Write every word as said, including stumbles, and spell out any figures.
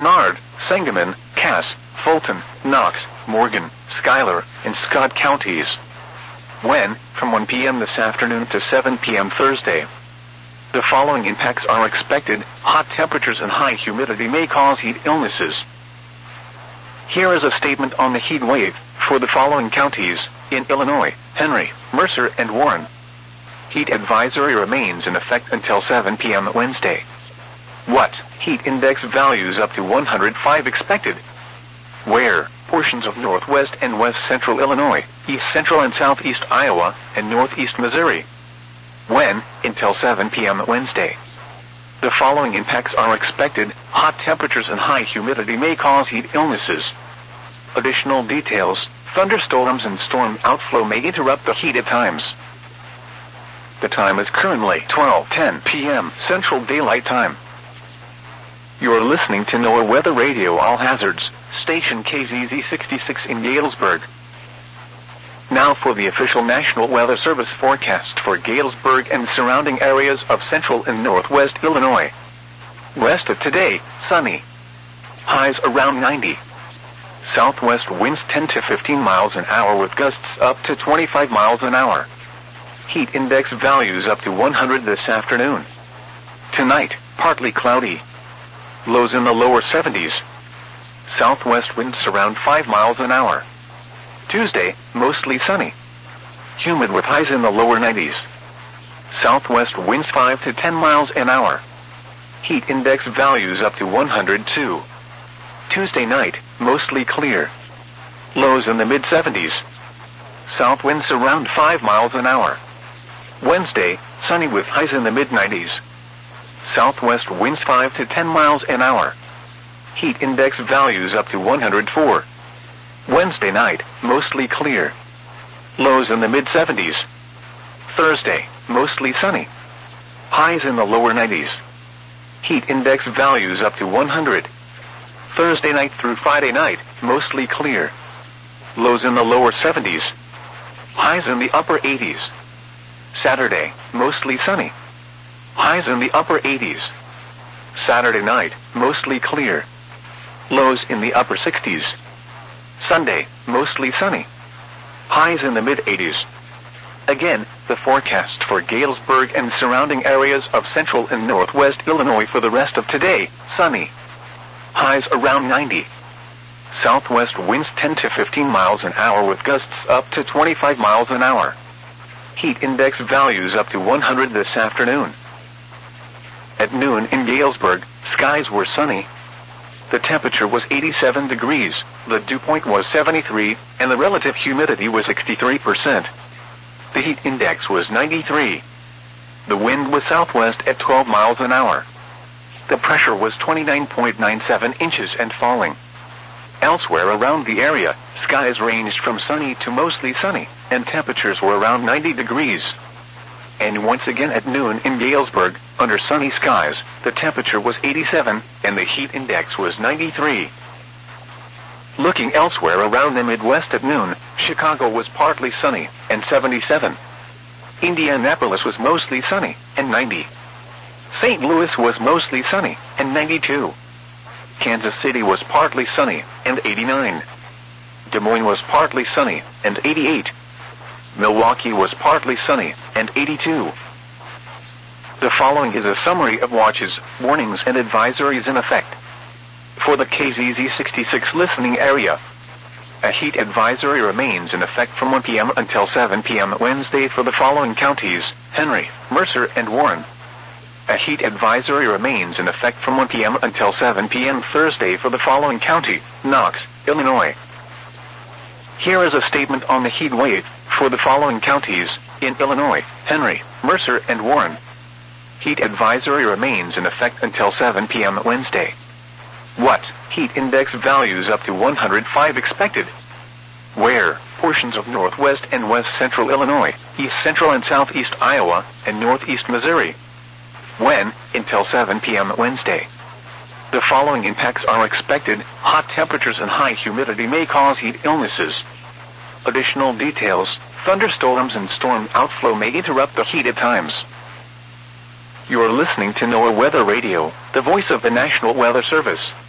Menard, Sangamon, Cass, Fulton, Knox, Morgan, Schuyler, and Scott counties. When, from one p m this afternoon to seven p m Thursday. The following impacts are expected. Hot temperatures and high humidity may cause heat illnesses. Here is a statement on the heat wave for the following counties in Illinois: Henry, Mercer, and Warren. Heat advisory remains in effect until seven p m Wednesday. What? Heat index values up to one hundred five expected. Where? Portions of northwest and west central Illinois, east central and southeast Iowa, and northeast Missouri. When? Until seven p m Wednesday. The following impacts are expected. Hot temperatures and high humidity may cause heat illnesses. Additional details: thunderstorms and storm outflow may interrupt the heat at times. The time is currently twelve ten p m Central Daylight Time. You are listening to NOAA Weather Radio All Hazards, station K Z Z sixty-six in Galesburg. Now for the official National Weather Service forecast for Galesburg and surrounding areas of central and northwest Illinois. West of today, sunny. Highs around ninety. Southwest winds ten to fifteen miles an hour with gusts up to twenty-five miles an hour. Heat index values up to one hundred this afternoon. Tonight, partly cloudy. Lows in the lower seventies. Southwest winds around five miles an hour. Tuesday, mostly sunny. Humid with highs in the lower nineties. Southwest winds five to ten miles an hour. Heat index values up to one hundred two. Tuesday night, mostly clear. Lows in the mid seventies. South winds around five miles an hour. Wednesday, sunny with highs in the mid nineties. Southwest winds five to ten miles an hour. Heat index values up to one hundred four. Wednesday night, mostly clear. Lows in the mid seventies. Thursday, mostly sunny. Highs in the lower nineties. Heat index values up to one hundred. Thursday night through Friday night, mostly clear. Lows in the lower seventies. Highs in the upper eighties. Saturday, mostly sunny. Highs in the upper eighties. Saturday night, mostly clear. Lows in the upper sixties. Sunday, mostly sunny. Highs in the mid eighties. Again, the forecast for Galesburg and surrounding areas of central and northwest Illinois for the rest of today: sunny. Highs around ninety. Southwest winds ten to fifteen miles an hour with gusts up to twenty-five miles an hour. Heat index values up to one hundred this afternoon. At noon in Galesburg, skies were sunny. The temperature was eighty-seven degrees, the dew point was seventy-three, and the relative humidity was sixty-three percent. The heat index was ninety-three. The wind was southwest at twelve miles an hour. The pressure was twenty-nine point nine seven inches and falling. Elsewhere around the area, skies ranged from sunny to mostly sunny, and temperatures were around ninety degrees. And once again at noon in Galesburg, under sunny skies, the temperature was eighty-seven, and the heat index was ninety-three. Looking elsewhere around the Midwest at noon, Chicago was partly sunny, and seventy-seven. Indianapolis was mostly sunny, and ninety. Saint Louis was mostly sunny, and ninety-two. Kansas City was partly sunny, and eighty-nine. Des Moines was partly sunny, and eighty-eight. Milwaukee was partly sunny, and eighty-two. The following is a summary of watches, warnings, and advisories in effect. For the K Z Z sixty-six listening area, a heat advisory remains in effect from one p m until seven p m Wednesday for the following counties: Henry, Mercer, and Warren. A heat advisory remains in effect from one p m until seven p m Thursday for the following county: Knox, Illinois. Here is a statement on the heat wave for the following counties in Illinois: Henry, Mercer, and Warren. Heat advisory remains in effect until seven p m Wednesday. What? Heat index values up to one hundred five expected. Where? Portions of northwest and west central Illinois, east central and southeast Iowa, and northeast Missouri. When? Until seven p m Wednesday. The following impacts are expected. Hot temperatures and high humidity may cause heat illnesses. Additional details: thunderstorms and storm outflow may interrupt the heat at times. You are listening to NOAA Weather Radio, the voice of the National Weather Service.